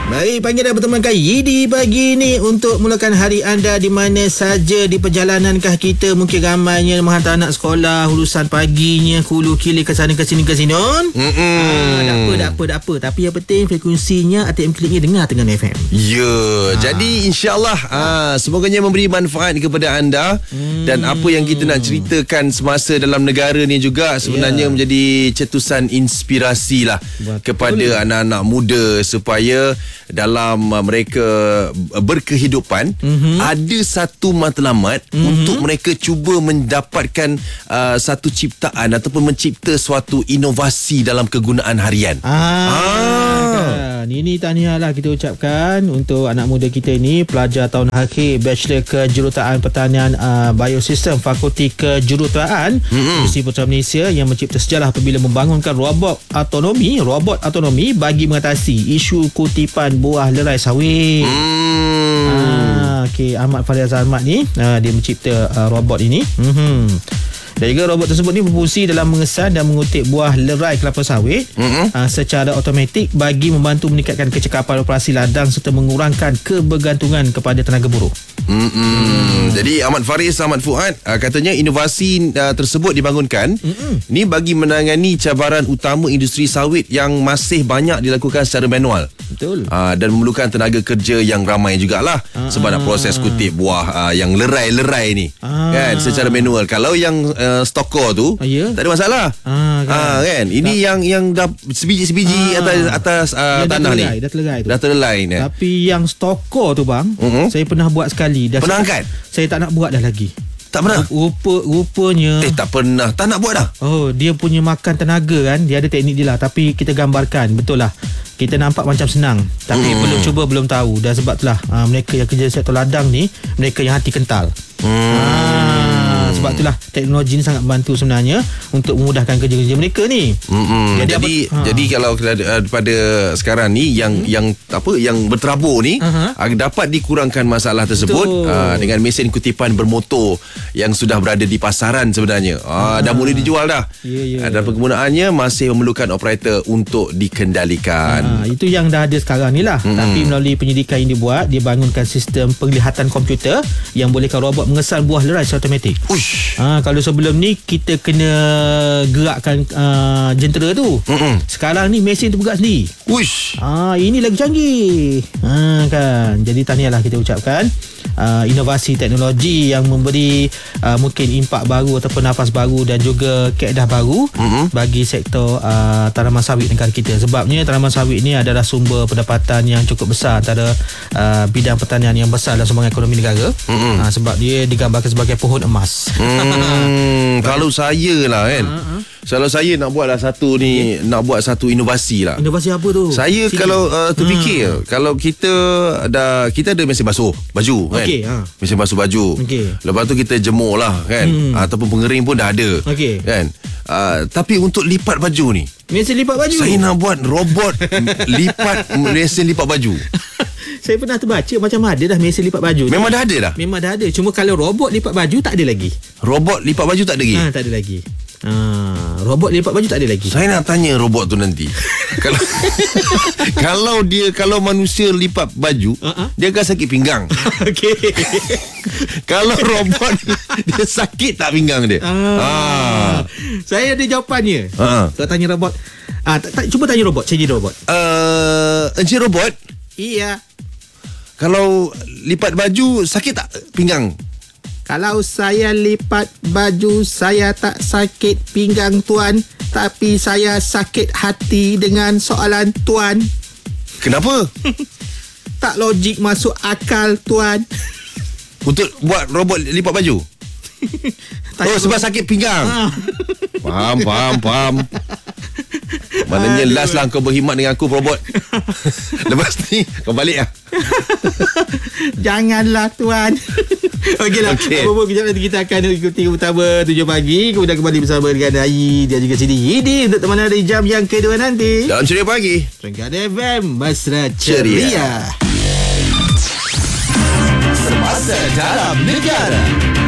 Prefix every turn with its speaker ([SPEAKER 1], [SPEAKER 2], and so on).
[SPEAKER 1] Baik, pagi dah bertemankan Yidi pagi ni untuk mulakan hari anda di mana saja di perjalanankah kita. Mungkin ramainya menghantar anak sekolah, urusan paginya, kulu kilir ke sana ke sini ke sini. Tak apa. Tapi yang penting frekuensinya ATM Kliknya dengar Terengganu FM.
[SPEAKER 2] Jadi insyaAllah semoganya memberi manfaat kepada anda. Dan apa yang kita nak ceritakan semasa dalam negara ni juga sebenarnya menjadi cetusan inspirasi lah. Kepada anak-anak muda supaya dalam mereka berkehidupan ada satu matlamat untuk mereka cuba mendapatkan satu ciptaan ataupun mencipta suatu inovasi dalam kegunaan harian.
[SPEAKER 1] Ini tahniah lah kita ucapkan untuk anak muda kita ini, pelajar tahun akhir Bachelor Kejuruteraan Pertanian Biosistem Fakulti Kejuruteraan Universiti Putra Malaysia yang mencipta sejarah apabila membangunkan robot autonomi bagi mengatasi isu kutipan buah lerai sawit. Ahmad Fariz Ahmad ni dia mencipta robot ini. Dan juga robot tersebut ni berfungsi dalam mengesan dan mengutip buah lerai kelapa sawit secara automatik bagi membantu meningkatkan kecekapan operasi ladang serta mengurangkan kebergantungan kepada tenaga buruh.
[SPEAKER 2] Jadi Ahmad Fariz Ahmad Fuad katanya inovasi tersebut dibangunkan ni bagi menangani cabaran utama industri sawit yang masih banyak dilakukan secara manual.
[SPEAKER 1] Betul.
[SPEAKER 2] Dan memerlukan tenaga kerja yang ramai jugalah sebab nak proses kutip buah yang lerai-lerai ni kan secara manual. Kalau yang stokor tu tak ada masalah. Kan ini yang dah sebiji-sebiji atas tanah ni dah terlelai.
[SPEAKER 1] Tapi yang stokor tu bang, saya pernah buat sekali dah.
[SPEAKER 2] Pernah angkat?
[SPEAKER 1] Saya tak nak buat dah lagi.
[SPEAKER 2] Tak pernah?
[SPEAKER 1] Rupanya
[SPEAKER 2] tak pernah. Tak nak buat dah?
[SPEAKER 1] Dia punya makan tenaga kan. Dia ada teknik dia lah. Tapi kita gambarkan. Betul lah, kita nampak macam senang, tapi belum cuba belum tahu. Dan sebab itulah mereka yang kerja sektor ladang ni, mereka yang hati kental. Sebab itulah teknologi ni sangat membantu sebenarnya untuk memudahkan kerja-kerja mereka ni. Jadi kalau pada sekarang ni yang berterabur ni dapat dikurangkan masalah tersebut dengan mesin kutipan bermotor yang sudah berada di pasaran sebenarnya. Dah mula dijual dah. Dan penggunaannya masih memerlukan operator untuk dikendalikan. Itu yang dah ada sekarang ni lah. Tapi melalui penyidikan yang dibuat, dia bangunkan sistem penglihatan komputer yang bolehkan robot mengesan buah lerai secara automatik. Kalau sebelum ni kita kena gerakkan jentera tu, sekarang ni mesin tu bergerak sendiri. Ini lagi canggih kan. Jadi tahniahlah kita ucapkan inovasi teknologi yang memberi mungkin impak baru ataupun nafas baru dan juga kaedah baru bagi sektor tanaman sawit negara kita. Sebabnya tanaman sawit ni adalah sumber pendapatan yang cukup besar antara bidang pertanian yang besar dalam sumbangan ekonomi negara. Sebab dia digambarkan sebagai pohon emas.
[SPEAKER 2] Kalau saya lah kan, kalau saya nak buatlah satu ni, nak buat satu inovasi lah.
[SPEAKER 1] Inovasi apa tu?
[SPEAKER 2] Saya kalau terfikir kalau kita ada mesin basuh baju kan, mesin basuh baju, lepas tu kita jemur lah kan, ataupun pengering pun dah ada kan. Tapi untuk lipat baju ni,
[SPEAKER 1] mesin lipat baju,
[SPEAKER 2] saya nak buat robot mesin lipat baju.
[SPEAKER 1] Saya pernah terbaca macam ada dah mesin lipat baju.
[SPEAKER 2] Memang dah ada dah? Memang
[SPEAKER 1] dah ada. Cuma kalau robot lipat baju tak ada lagi.
[SPEAKER 2] Robot lipat baju tak ada lagi?
[SPEAKER 1] Tak ada lagi. Robot lipat baju tak ada lagi.
[SPEAKER 2] Saya nak tanya robot tu nanti. Kalau manusia lipat baju, dia akan sakit pinggang. Kalau robot dia sakit tak pinggang dia?
[SPEAKER 1] Saya ada jawapannya. Kalau tanya robot, cuba tanya robot. Saya jadi robot.
[SPEAKER 2] Encik robot?
[SPEAKER 1] Iya.
[SPEAKER 2] Kalau lipat baju sakit tak pinggang?
[SPEAKER 1] Kalau saya lipat baju, saya tak sakit pinggang tuan, tapi saya sakit hati dengan soalan tuan.
[SPEAKER 2] Kenapa?
[SPEAKER 1] Tak logik masuk akal tuan.
[SPEAKER 2] Untuk buat robot lipat baju? Sebab sakit pinggang. Faham. Maknanya last lah kau berkhidmat dengan aku, robot. Lepas ni kau balik lah.
[SPEAKER 1] Janganlah tuan. Okeylah. Apa-apa kejap nanti kita akan ikuti utama 7 pagi. Kemudian kembali bersama dengan Ayi dan juga Sidi Yidi untuk teman anda di jam yang kedua nanti.
[SPEAKER 2] Dalam Ceria Pagi
[SPEAKER 1] Terengganu FM, Mesra Ceria.
[SPEAKER 2] Semasa dalam negara.